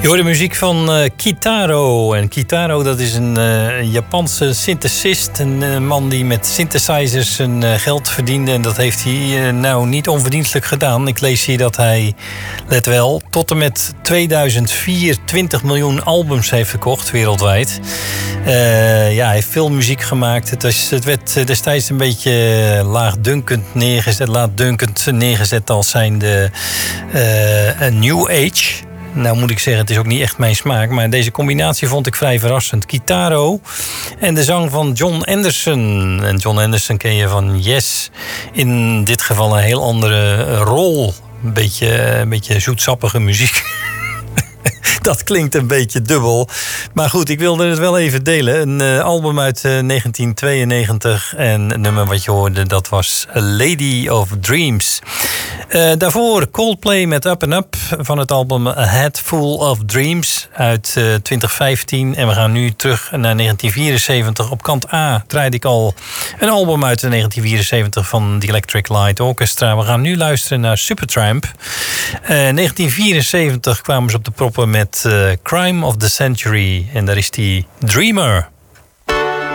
Je hoort de muziek van Kitaro. En Kitaro, dat is een Japanse synthesist. Een man die met synthesizers zijn geld verdiende. En dat heeft hij nou niet onverdienstelijk gedaan. Ik lees hier dat hij, let wel, tot en met 2004 20 miljoen albums heeft verkocht wereldwijd. Ja, hij heeft veel muziek gemaakt. Het werd destijds een beetje laagdunkend neergezet als zijnde een New Age. Nou moet ik zeggen, het is ook niet echt mijn smaak. Maar deze combinatie vond ik vrij verrassend. Kitaro en de zang van Jon Anderson. En Jon Anderson ken je van Yes. In dit geval een heel andere rol. Een beetje zoetsappige muziek. Dat klinkt een beetje dubbel. Maar goed, ik wilde het wel even delen. Een album uit 1992. En het nummer wat je hoorde, dat was A Lady of Dreams. Daarvoor Coldplay met Up and Up van het album A Head Full of Dreams uit 2015. En we gaan nu terug naar 1974. Op kant A draaide ik al een album uit 1974 van The Electric Light Orchestra. We gaan nu luisteren naar Supertramp. 1974 kwamen ze op de proppen met Crime of the Century. En daar is die Dreamer.